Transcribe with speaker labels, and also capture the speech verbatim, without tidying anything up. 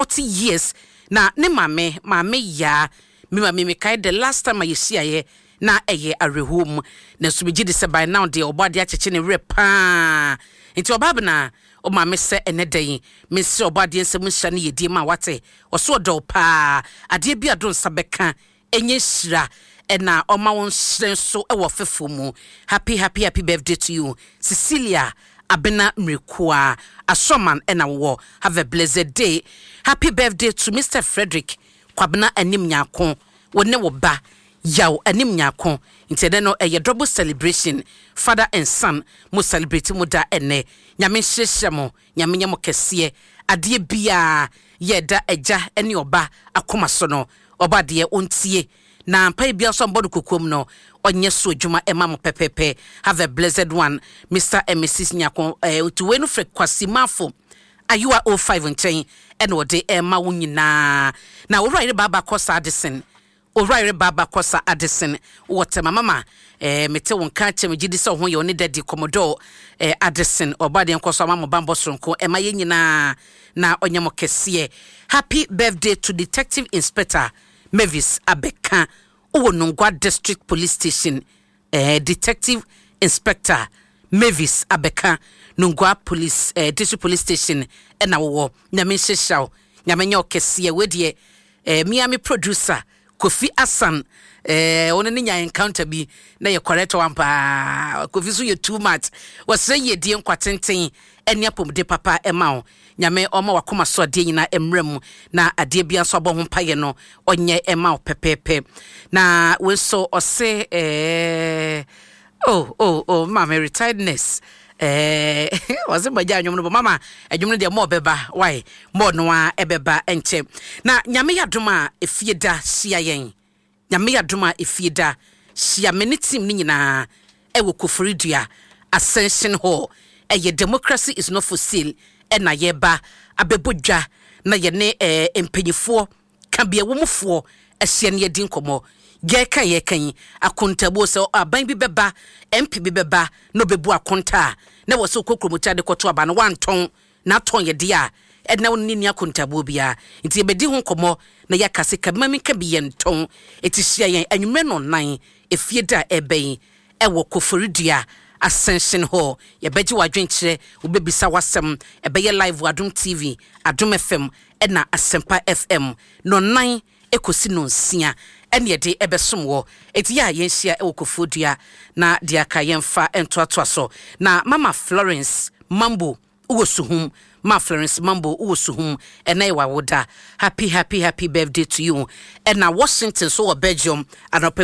Speaker 1: forty years na ne mame mame ya me mame me kai the last time I see aye na eye arehom na so bigi de se by now de obade acheche ne repa nti obaba na o mame se enedan me se obade nsem hya ne yedie ma wate oso odo pa ade bi adon sabeka enye shira ena oma won so e wo fefo mu. Happy happy happy birthday to you Cecilia Abena Mrekua Asoman ena wo. Have a blessed day. Happy birthday to Mister Frederick Kwabena anim nyakon wone wo ba yaw anim nyakon intede no a double celebration father and son mo celebrate mo da ene nyame hyehyɛ mo nyame nyamo kese ade bia ye da eja ene oba akoma so no oba de ontie na mpa bia so mbodo kokom no onye so adwuma ema mo pepepe. Have a blessed one Mister and Missus Nyakon eh utuwe no fre kwasimafo ayua oh five nchen ene ode ema wo nyina na wo right baba kosa Addison o right baba kosa Addison what mama eh mete won ka chem gidi se ho ye oni daddy Commodore eh Addison obade nkoso mama bambo sonko ema ye nyina na onyemo kese. Happy birthday to Detective Inspector Mavis Abeka Owonongwa District Police Station. eh Detective Inspector Mavis Abeka Nongwa Police eh, District Police Station ena wo nyame hyehyaw nyame nya okese wedie eh Miami producer Kofi Asan eh one ne nya encounter bi na ye correct one pa Kofi so ye too much was say ye die nkwatenten ene apomde papa ema nyame oma wakoma so de nyina emrem na ade bia so abo ho paye no onye ema pepepe na we so ose eh oh oh oh mama retiredness eh was it baja anwom no mama adwom no de mo beba why mo no a ebeba enche na nyame yadoma efieda sia yen nyame yadoma efieda sia meni team ni nyina ewo koforidua Ascension Hall. Eye democracy is not for sale ena yeba abebodwa na ye ne eh, empanyifo ka bia womfo ahia ne yedi nkomo ye kan ye kan akontabo se aban bi beba M P bi beba no bebu akonta na wo se kokromota de koto aba no wanton na ton ye dia ena woni ni akontabo bia nti ebedi ho nkomo na ya kase ka mami ka bi yenton etihia yen anwumre no nan efieda eben ewo koforidua Ascension Hall. Ye beji wadwenkyere ubebisa wasem ebeye live Adom T V, Adom F M, ena Asempa F M. No nine ekosi no nsia ene de ebesom wo. Eti ya yenhia e wokofodua na de aka yemfa entoatoa so. Na Mama Florence Mambo uwosuhum. Ma Florence Mambo uwosuhum ena ewa woda. Happy happy happy birthday to you. Ena Washington so Belgium anope